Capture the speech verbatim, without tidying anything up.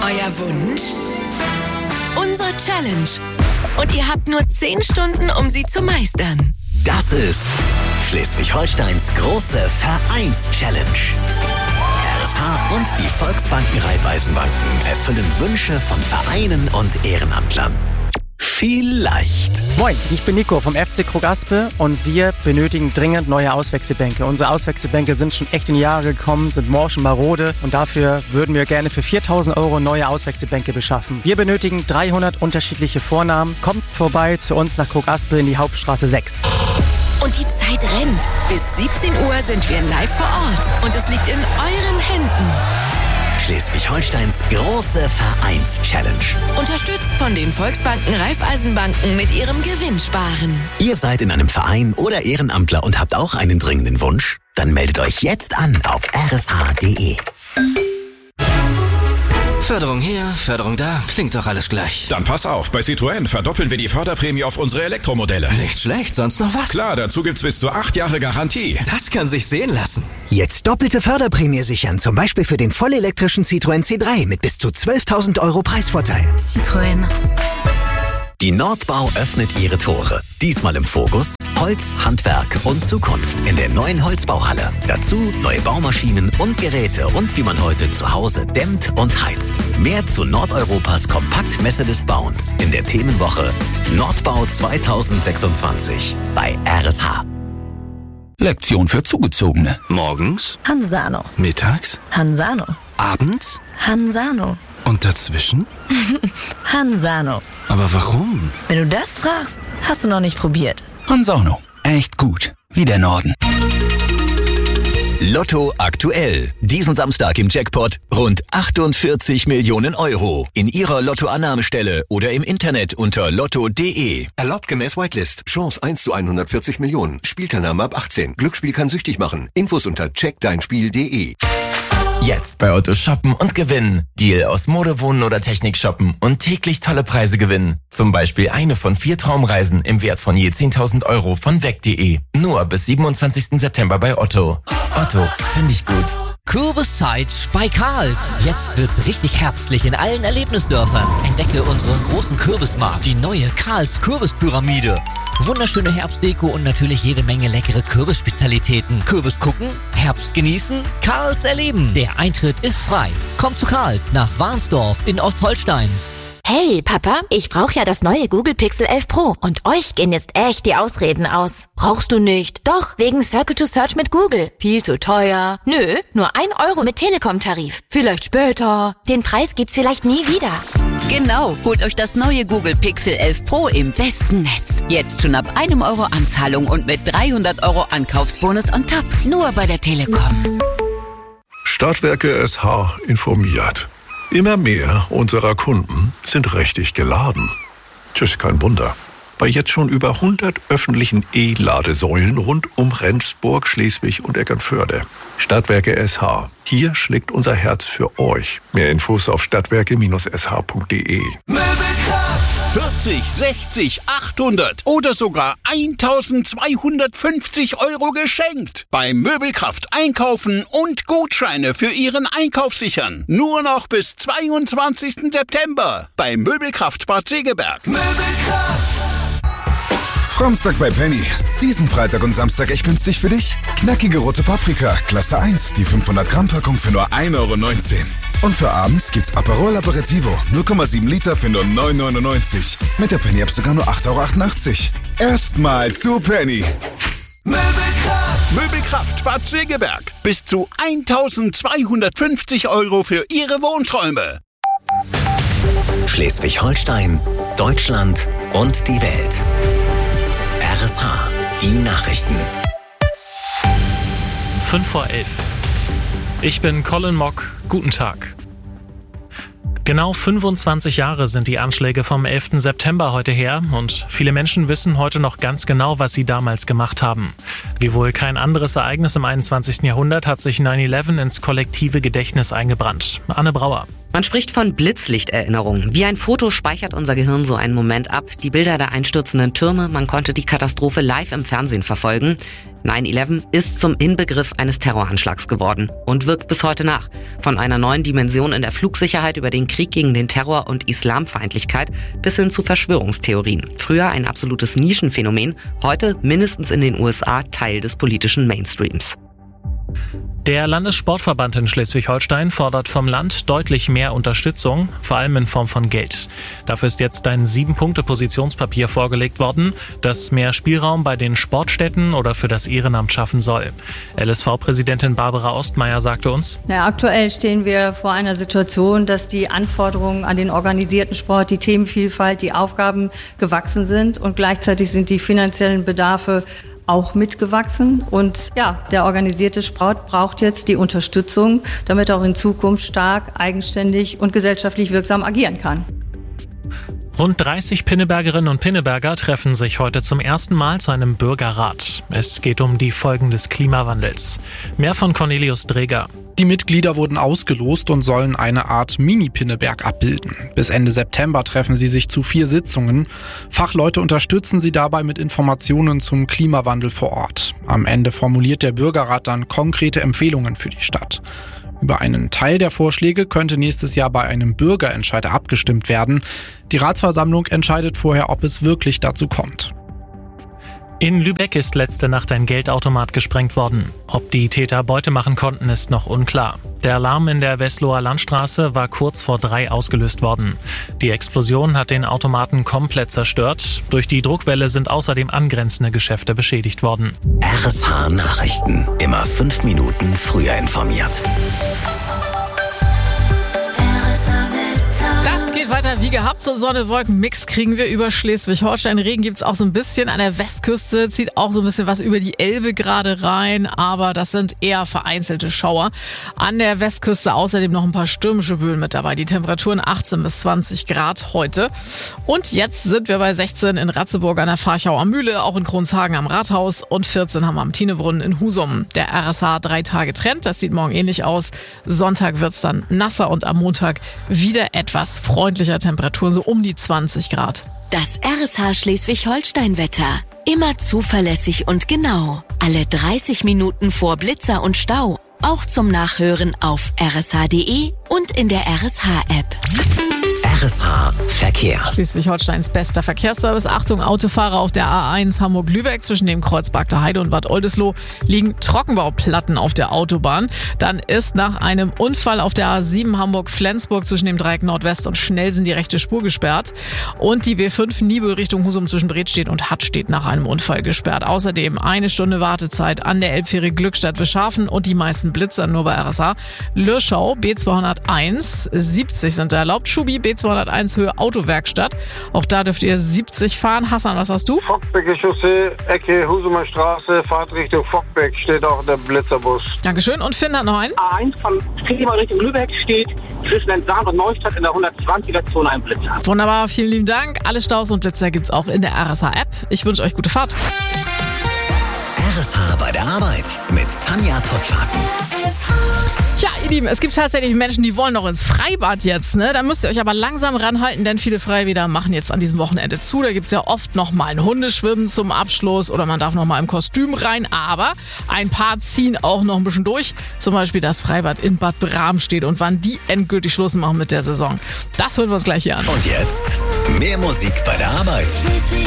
Euer Wunsch? Unsere Challenge. Und ihr habt nur zehn Stunden, um sie zu meistern. Das ist Schleswig-Holsteins große Vereins-Challenge. R S H und die Volksbanken Raiffeisenbanken erfüllen Wünsche von Vereinen und Ehrenamtlern. Vielleicht. Moin, ich bin Nico vom F C Krug-Aspe und wir benötigen dringend neue Auswechselbänke. Unsere Auswechselbänke sind schon echt in die Jahre gekommen, sind morschen marode und dafür würden wir gerne für viertausend Euro neue Auswechselbänke beschaffen. Wir benötigen dreihundert unterschiedliche Vornamen. Kommt vorbei zu uns nach Krug-Aspe in die Hauptstraße sechs. Und die Zeit rennt. Bis siebzehn Uhr sind wir live vor Ort und es liegt in euren Händen. Schleswig-Holsteins große Vereins-Challenge. Unterstützt von den Volksbanken Raiffeisenbanken mit ihrem Gewinnsparen. Ihr seid in einem Verein oder Ehrenamtler und habt auch einen dringenden Wunsch? Dann meldet euch jetzt an auf r s h punkt d e. Förderung hier, Förderung da, klingt doch alles gleich. Dann pass auf, bei Citroën verdoppeln wir die Förderprämie auf unsere Elektromodelle. Nicht schlecht, sonst noch was? Klar, dazu gibt's bis zu acht Jahre Garantie. Das kann sich sehen lassen. Jetzt doppelte Förderprämie sichern, zum Beispiel für den vollelektrischen Citroën C drei mit bis zu zwölftausend Euro Preisvorteil. Citroën. Die Nordbau öffnet ihre Tore. Diesmal im Fokus Holz, Handwerk und Zukunft in der neuen Holzbauhalle. Dazu neue Baumaschinen und Geräte und wie man heute zu Hause dämmt und heizt. Mehr zu Nordeuropas Kompaktmesse des Bauens in der Themenwoche Nordbau zweitausendsechsundzwanzig bei R S H. Lektion für Zugezogene. Morgens, Hansano. mittags, Hansano. abends Hansano. und dazwischen? Hansano. Aber warum? Wenn du das fragst, hast du noch nicht probiert. Hansano. Echt gut. Wie der Norden. Lotto aktuell. Diesen Samstag im Jackpot rund achtundvierzig Millionen Euro. In Ihrer Lottoannahmestelle oder im Internet unter lotto punkt d e. Erlaubt gemäß Whitelist. Chance eins zu hundertvierzig Millionen. Spielteilnahme ab achtzehn. Glücksspiel kann süchtig machen. Infos unter check dein spiel punkt d e. Jetzt bei Otto shoppen und gewinnen. Deal aus Mode, Wohnen oder Technik shoppen und täglich tolle Preise gewinnen. Zum Beispiel eine von vier Traumreisen im Wert von je zehntausend Euro von weg punkt d e. Nur bis siebenundzwanzigsten September bei Otto. Otto, finde ich gut. Kürbiszeit bei Karls. Jetzt wird's richtig herbstlich in allen Erlebnisdörfern. Entdecke unseren großen Kürbismarkt, die neue Karls Kürbispyramide. Wunderschöne Herbstdeko und natürlich jede Menge leckere Kürbisspezialitäten. Kürbis gucken, Herbst genießen, Karls erleben. Der Eintritt ist frei. Kommt zu Karls nach Warnsdorf in Ostholstein. Hey, Papa, ich brauche ja das neue Google Pixel elf Pro und euch gehen jetzt echt die Ausreden aus. Brauchst du nicht? Doch, wegen Circle to Search mit Google. Viel zu teuer. Nö, nur ein Euro mit Telekom-Tarif. Vielleicht später. Den Preis gibt's vielleicht nie wieder. Genau, holt euch das neue Google Pixel elf Pro im besten Netz. Jetzt schon ab einem Euro Anzahlung und mit dreihundert Euro Ankaufsbonus on top. Nur bei der Telekom. Stadtwerke S H informiert. Immer mehr unserer Kunden sind richtig geladen. Tschüss, kein Wunder. Bei jetzt schon über hundert öffentlichen E-Ladesäulen rund um Rendsburg, Schleswig und Eckernförde. Stadtwerke S H. Hier schlägt unser Herz für euch. Mehr Infos auf stadtwerke S H punkt d e. vierzig, sechzig, achthundert oder sogar eintausendzweihundertfünfzig Euro geschenkt. Bei Möbelkraft einkaufen und Gutscheine für Ihren Einkauf sichern. Nur noch bis zweiundzwanzigsten September bei Möbelkraft Bad Segeberg. Möbelkraft! Framstag bei Penny. Diesen Freitag und Samstag echt günstig für dich? Knackige rote Paprika, Klasse eins, die fünfhundert Gramm Packung für nur ein Euro neunzehn. Und für abends gibt's Aperol Aperitivo, null Komma sieben Liter für nur neun Euro neunundneunzig. Mit der Penny-App sogar nur acht Euro achtundachtzig. Erstmal zu Penny. Möbelkraft! Möbelkraft Bad Segeberg. Bis zu eintausendzweihundertfünfzig Euro für Ihre Wohnträume. Schleswig-Holstein, Deutschland und die Welt. R S H, die Nachrichten. fünf vor elf. Ich bin Colin Mock. Guten Tag. Genau fünfundzwanzig Jahre sind die Anschläge vom elften September heute her und viele Menschen wissen heute noch ganz genau, was sie damals gemacht haben. Wie wohl kein anderes Ereignis im einundzwanzigsten Jahrhundert hat sich neun elf ins kollektive Gedächtnis eingebrannt. Anne Brauer. Man spricht von Blitzlichterinnerungen. Wie ein Foto speichert unser Gehirn so einen Moment ab. Die Bilder der einstürzenden Türme, man konnte die Katastrophe live im Fernsehen verfolgen. neun elf ist zum Inbegriff eines Terroranschlags geworden und wirkt bis heute nach. Von einer neuen Dimension in der Flugsicherheit über den Krieg gegen den Terror und Islamfeindlichkeit bis hin zu Verschwörungstheorien. Früher ein absolutes Nischenphänomen, heute mindestens in den U S A Teil des politischen Mainstreams. Der Landessportverband in Schleswig-Holstein fordert vom Land deutlich mehr Unterstützung, vor allem in Form von Geld. Dafür ist jetzt ein sieben-Punkte-Positionspapier vorgelegt worden, das mehr Spielraum bei den Sportstätten oder für das Ehrenamt schaffen soll. L S V-Präsidentin Barbara Ostmeier sagte uns: Na, aktuell stehen wir vor einer Situation, dass die Anforderungen an den organisierten Sport, die Themenvielfalt, die Aufgaben gewachsen sind und gleichzeitig sind die finanziellen Bedarfe auch mitgewachsen. Und ja, der organisierte Sport braucht jetzt die Unterstützung, damit er auch in Zukunft stark, eigenständig und gesellschaftlich wirksam agieren kann. Rund dreißig Pinnebergerinnen und Pinneberger treffen sich heute zum ersten Mal zu einem Bürgerrat. Es geht um die Folgen des Klimawandels. Mehr von Cornelius Dreger. Die Mitglieder wurden ausgelost und sollen eine Art Mini-Pinneberg abbilden. Bis Ende September treffen sie sich zu vier Sitzungen. Fachleute unterstützen sie dabei mit Informationen zum Klimawandel vor Ort. Am Ende formuliert der Bürgerrat dann konkrete Empfehlungen für die Stadt. Über einen Teil der Vorschläge könnte nächstes Jahr bei einem Bürgerentscheid abgestimmt werden. Die Ratsversammlung entscheidet vorher, ob es wirklich dazu kommt. In Lübeck ist letzte Nacht ein Geldautomat gesprengt worden. Ob die Täter Beute machen konnten, ist noch unklar. Der Alarm in der Wesloher Landstraße war kurz vor drei ausgelöst worden. Die Explosion hat den Automaten komplett zerstört. Durch die Druckwelle sind außerdem angrenzende Geschäfte beschädigt worden. R S H Nachrichten. Immer fünf Minuten früher informiert. Das geht weiter wie gehabt. So Sonne-Wolken-Mix kriegen wir über Schleswig-Holstein. Regen gibt's auch so ein bisschen an der Westküste, zieht auch so ein bisschen was über die Elbe gerade rein, aber das sind eher vereinzelte Schauer. An der Westküste außerdem noch ein paar stürmische Böen mit dabei. Die Temperaturen achtzehn bis zwanzig Grad heute. Und jetzt sind wir bei sechzehn in Ratzeburg an der Farchauer Mühle, auch in Kronshagen am Rathaus und vierzehn haben wir am Tinebrunnen in Husum. Der R S H drei Tage Trend, das sieht morgen ähnlich aus. Sonntag wird's dann nasser und am Montag wieder etwas freundlicher, Temperaturen so um die zwanzig Grad. Das R S H Schleswig-Holstein-Wetter. Immer zuverlässig und genau. Alle dreißig Minuten vor Blitzer und Stau. Auch zum Nachhören auf r s h punkt d e und in der R S H-App. R S H Verkehr. Schleswig-Holsteins bester Verkehrsservice. Achtung, Autofahrer auf der A eins Hamburg-Lübeck zwischen dem Kreuz Bagda Heide und Bad Oldesloe liegen Trockenbauplatten auf der Autobahn. Dann ist nach einem Unfall auf der A sieben Hamburg-Flensburg zwischen dem Dreieck Nordwest und Schnelsen die rechte Spur gesperrt. Und die B fünf Nibel Richtung Husum zwischen Bredstedt und Hattstedt nach einem Unfall gesperrt. Außerdem eine Stunde Wartezeit an der Elbfähre Glückstadt-Wischhafen und die meisten Blitzer nur bei R S H. Lürschau B zweihunderteins, siebzig sind da erlaubt. Schubi B zweihunderteins Höhe Autowerkstatt. Auch da dürft ihr siebzig fahren. Hassan, was hast du? Fockbecker Chaussee, Ecke Husumer Straße, Fahrtrichtung Fockbeck, steht auch der Blitzerbus. Dankeschön. Und Finn hat noch einen. A eins von Friedrichshain Richtung Lübeck steht zwischen Entsagen und Neustadt in der hundertzwanziger Zone ein Blitzer. Wunderbar, vielen lieben Dank. Alle Staus und Blitzer gibt's auch in der R S H-App. Ich wünsche euch gute Fahrt. R S H bei der Arbeit mit Tanja Totschlaken. Ja, ihr Lieben, es gibt tatsächlich Menschen, die wollen noch ins Freibad jetzt, ne? Da müsst ihr euch aber langsam ranhalten, denn viele Freibäder machen jetzt an diesem Wochenende zu. Da gibt's ja oft noch mal ein Hundeschwimmen zum Abschluss oder man darf noch mal im Kostüm rein. Aber ein paar ziehen auch noch ein bisschen durch. Zum Beispiel das Freibad in Bad Bramstedt und wann die endgültig Schluss machen mit der Saison. Das hören wir uns gleich hier an. Und jetzt mehr Musik bei der Arbeit.